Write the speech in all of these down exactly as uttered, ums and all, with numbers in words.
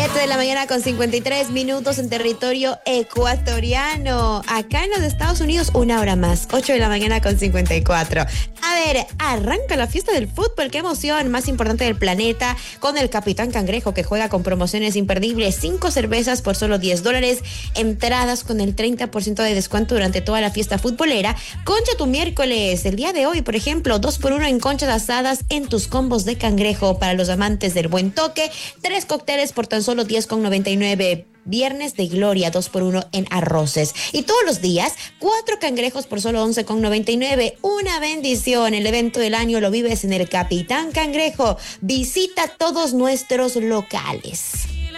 siete de la mañana con cincuenta y tres minutos en territorio ecuatoriano. Acá en los Estados Unidos, una hora más, ocho de la mañana con cincuenta y cuatro. A ver, arranca la fiesta del fútbol, qué emoción, más importante del planeta, con el Capitán Cangrejo que juega con promociones imperdibles, cinco cervezas por solo diez dólares, entradas con el treinta por ciento de descuento durante toda la fiesta futbolera. Concha tu miércoles, el día de hoy, por ejemplo, dos por uno en conchas asadas en tus combos de cangrejo para los amantes del buen toque, tres cócteles por tan solo diez con noventa y nueve. Viernes de Gloria, dos por uno en arroces. Y todos los días, cuatro cangrejos por solo once con noventa y nueve. Una bendición. El evento del año lo vives en el Capitán Cangrejo. Visita todos nuestros locales.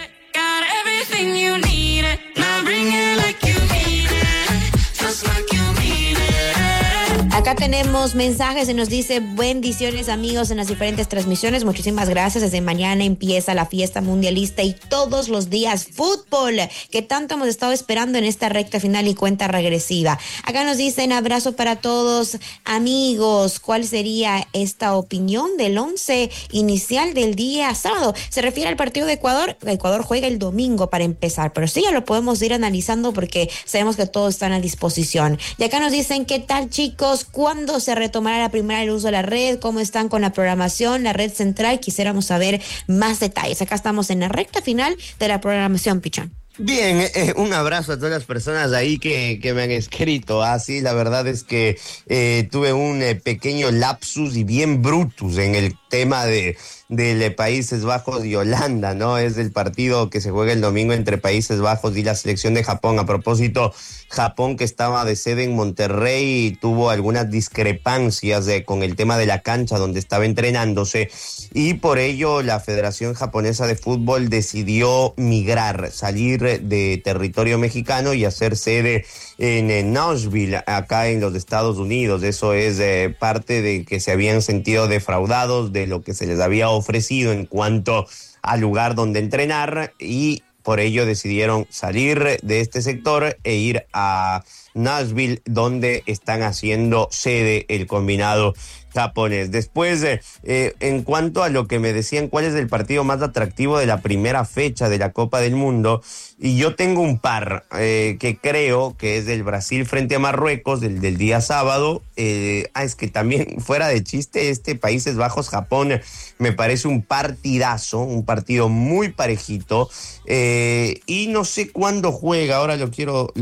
Acá tenemos mensajes, se nos dice bendiciones amigos en las diferentes transmisiones, muchísimas gracias, desde mañana empieza la fiesta mundialista y todos los días fútbol, que tanto hemos estado esperando en esta recta final y cuenta regresiva. Acá nos dicen abrazo para todos amigos, ¿cuál sería esta opinión del once inicial del día sábado? Se refiere al partido de Ecuador, Ecuador juega el domingo para empezar, pero sí ya lo podemos ir analizando porque sabemos que todos están a disposición. Y acá nos dicen, ¿qué tal chicos? ¿Cuándo se retomará la primera el uso de la red? ¿Cómo están con la programación, la red central? Quisiéramos saber más detalles. Acá estamos en la recta final de la programación, Pichón. Bien, eh, un abrazo a todas las personas ahí que, que me han escrito. Ah, sí, la verdad es que eh, tuve un eh, pequeño lapsus y bien brutus en el tema de, de Países Bajos y Holanda, ¿no? Es el partido que se juega el domingo entre Países Bajos y la selección de Japón. A propósito, Japón, que estaba de sede en Monterrey, tuvo algunas discrepancias de, con el tema de la cancha donde estaba entrenándose, y por ello la Federación Japonesa de Fútbol decidió migrar, salir de territorio mexicano y hacer sede en, en Nashville, acá en los Estados Unidos. Eso es eh, parte de que se habían sentido defraudados de lo que se les había ofrecido en cuanto al lugar donde entrenar, y por ello decidieron salir de este sector e ir a Nashville, donde están haciendo sede el combinado japonés. Después, eh, eh, en cuanto a lo que me decían, ¿cuál es el partido más atractivo de la primera fecha de la Copa del Mundo? Y yo tengo un par eh, que creo que es el Brasil frente a Marruecos, del, del día sábado. Eh, ah, es que también, fuera de chiste, este Países Bajos-Japón me parece un partidazo, un partido muy parejito. Eh, y no sé cuándo juega, ahora lo quiero...